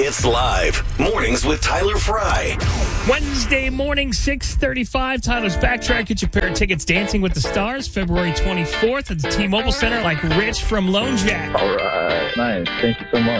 It's live. Mornings with Tyler Fry. Wednesday morning, 6:35. Tyler's Backtrack. Get your pair of tickets. Dancing with the Stars, February 24th at the T-Mobile Center, like Rich from Lone Jack. All right. Nice. Thank you so much.